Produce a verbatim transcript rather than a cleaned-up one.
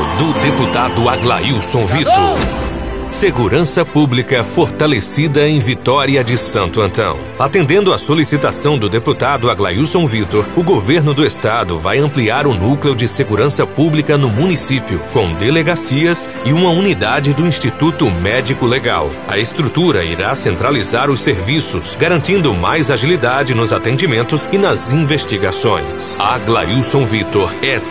do deputado Aglailson Vitor. Segurança Pública fortalecida em Vitória de Santo Antão. Atendendo à solicitação do deputado Aglailson Vitor, o governo do estado vai ampliar o núcleo de segurança pública no município, com delegacias e uma unidade do Instituto Médico Legal. A estrutura irá centralizar os serviços, garantindo mais agilidade nos atendimentos e nas investigações. Aglailson Vitor é